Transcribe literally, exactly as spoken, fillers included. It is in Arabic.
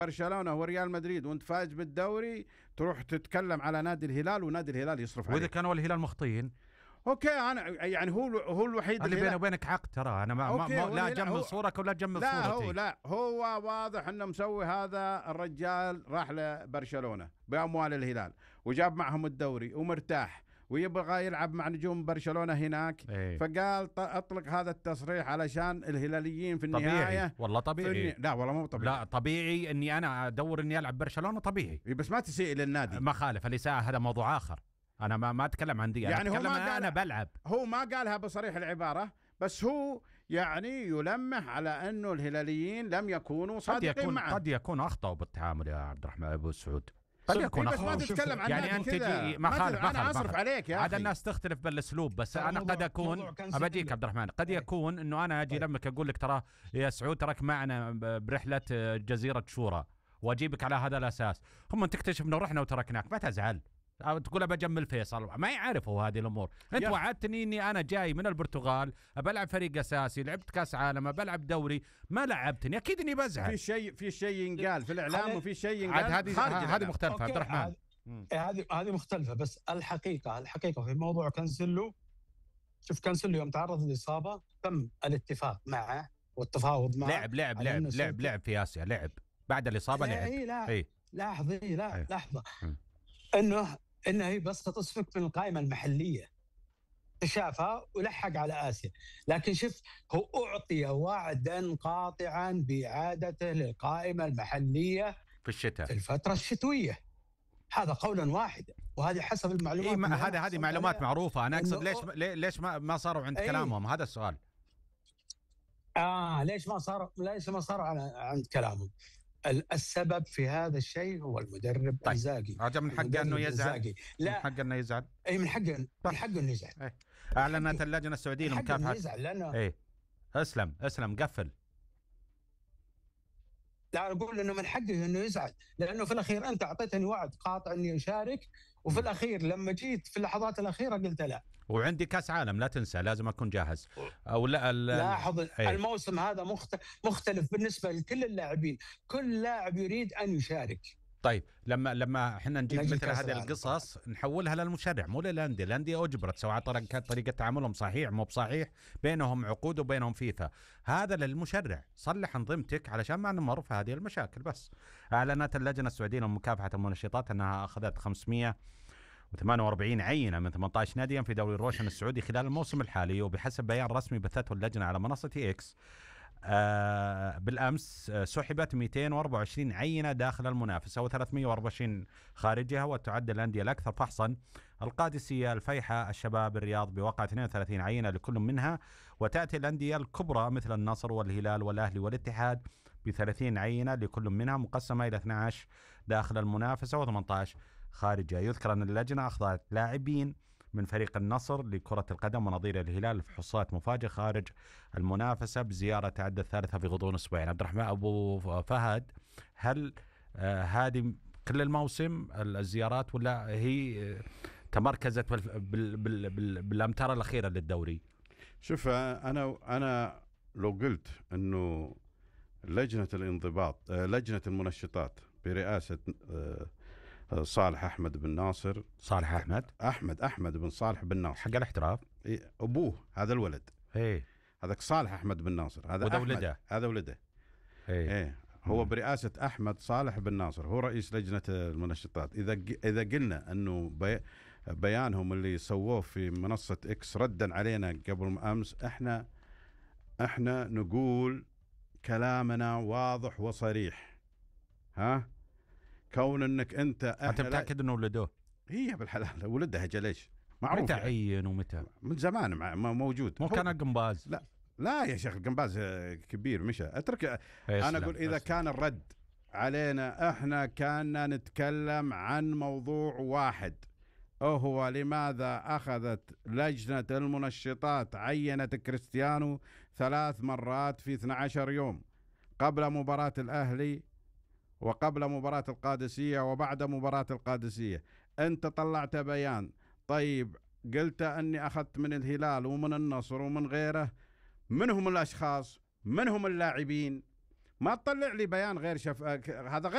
برشلونة وريال مدريد وانت فايز بالدوري تروح تتكلم على نادي الهلال ونادي الهلال يصرف عليك. واذا كانوا الهلال مخطئين اوكي انا يعني هو هو الوحيد اللي بيني وبينك عقد ترى انا ما, ما, ما لا جمل صورك ولا جمل لا صورتي. هو لا هو واضح انه مسوي هذا الرجال راح لبرشلونة باموال الهلال وجاب معهم الدوري ومرتاح ويبغى يلعب مع نجوم برشلونة هناك. ايه. فقال اطلق هذا التصريح علشان الهلاليين في النهاية. طبيعي والله طبيعي. لا والله مو طبيعي. لا طبيعي اني انا ادور اني العب برشلونة طبيعي بس ما تسيء للنادي. ما خالف الاساءة هذا موضوع اخر. انا ما ما اتكلم عن دي يعني انا اتكلم انا بلعب. هو ما قالها بصريح العبارة بس هو يعني يلمح على انه الهلاليين لم يكونوا صادقين قد يكون معه. قد يكون اخطأوا بالتعامل يا عبد الرحمن ابو سعود. قد يكون بس ما تتكلم عن يعني انت تجي ما خالف انا اصرف عليك يا اخي. هذا الناس تختلف بالاسلوب بس انا قد اكون ابجيك عبد الرحمن قد يكون انه انا اجي لمك اقول لك ترى يا سعود تراك معنا برحله جزيره شورى واجيبك على هذا الاساس هم تكتشف انه رحنا وتركناك ما تزعل أو تقول بجمل فيصل ما يعرفوا هذه الامور. انت وعدتني اني انا جاي من البرتغال بلعب فريق اساسي لعبت كاس عالم بلعب دوري ما لعبتني اكيد اني بزعل. في شيء في شيء ينقال في الاعلام وفي شيء ينقال هذه هذه مختلفه عبد الرحمن. هذه هذه مختلفه بس الحقيقه الحقيقه في موضوع كانسيلو. شوف كانسيلو يوم تعرض للاصابه تم الاتفاق معه والتفاوض معه. لعب لعب لعب لعب لعب في اسيا لعب بعد الاصابه لعب. اي لا اي لحظه لا لحظه انه انه هي بس تصفق من القائمه المحليه تشافى ولحق على اسيا. لكن شوف هو اعطي وعدا قاطعا باعادته للقائمه المحليه في الشتاء في الفتره الشتويه. هذا قولا واحدا وهذه حسب المعلومات. إيه هذه هذه معلومات معروفه. انا اقصد ليش ليش ما ما صاروا عند أيه كلامهم هذا السؤال. اه ليش ما صار ليش ما صاروا عند كلامهم. السبب في هذا الشيء هو المدرب طيب. إنزاجي. رجع من حقه انه يزعل. لا من حقه انه يزعل. اي من حقه من حقه انه يزعل. ايه. اعلنت اللجنه السعوديه لمكافحه يزعل لانه ايه اسلم اسلم قفل. لا اقول انه من حقه انه يزعل لانه في الاخير انت اعطيتني وعد قاطع اني اشارك وفي الاخير لما جيت في اللحظات الاخيره قلت لا. وعندي كاس عالم لا تنسى لازم اكون جاهز. او لا لاحظ ايه. الموسم هذا مختلف بالنسبه لكل اللاعبين. كل لاعب يريد ان يشارك. طيب لما لما احنا نجيب مثل هذه القصص نحولها للمشرع مو للانديه. الانديه اجبرت سواء طريقه طريقه تعاملهم صحيح مو بصحيح بينهم عقود وبينهم فيفا. هذا للمشرع صلح انظمتك علشان ما نمر في هذه المشاكل. بس اعلنت اللجنه السعوديه لمكافحه المنشطات انها اخذت خمسمئة وثمانية وأربعين عينه من ثمانية عشر ناديا في دوري الروشن السعودي خلال الموسم الحالي. وبحسب بيان رسمي بثته اللجنه على منصه اكس آه بالأمس آه سحبت مئتين وأربعة وعشرين عينة داخل المنافسة وثلاثمئة وأربعة وعشرين خارجها. وتعد الأندية الأكثر فحصا القادسية الفيحة الشباب الرياض بواقع اثنين وثلاثين عينة لكل منها. وتأتي الأندية الكبرى مثل النصر والهلال والأهلي والاتحاد بثلاثين عينة لكل منها مقسمة إلى اثني عشر داخل المنافسة وثمانية عشر خارجها. يذكر أن اللجنة أخضعت لاعبين من فريق النصر لكرة القدم ونظير الهلال الفحوصات مفاجئة خارج المنافسة بزيارة تعد الثالثة في غضون أسبوعين. عبد الرحمن أبو فهد هل آه هذه كل الموسم الزيارات ولا هي تمركزت بال بال بال بالأمتار الأخيرة للدوري؟ شوف أنا أنا لو قلت إنه لجنة الانضباط لجنة المنشطات برئاسة صالح أحمد بن ناصر. صالح أحمد أحمد أحمد بن صالح بن ناصر حق الاحتراف. إيه أبوه هذا الولد. إيه هذاك صالح أحمد بن ناصر هذا ولده. هذا ولده. إيه, إيه. هو برئاسة أحمد صالح بن ناصر هو رئيس لجنة المنشطات. إذا إذا قلنا أنه بي بيانهم اللي سووه في منصة إكس ردا علينا قبل أمس إحنا إحنا نقول كلامنا واضح وصريح. ها كون انك انت انت متاكد انه ولدوه؟ هي بالحلال ولدها جليش معروف. متى عين ومتى؟ من زمان موجود. مو كان قنباز؟ لا لا يا شيخ القنباز كبير مشى اترك. انا اقول اذا أسلم. كان الرد علينا احنا كنا نتكلم عن موضوع واحد وهو لماذا اخذت لجنة المنشطات عينت كريستيانو ثلاث مرات في اثني عشر يوم قبل مباراة الاهلي وقبل مباراة القادسية وبعد مباراة القادسية. أنت طلعت بيان طيب قلت أني أخذت من الهلال ومن النصر ومن غيره. من هم الأشخاص من هم اللاعبين؟ ما تطلع لي بيان غير شف... هذا غير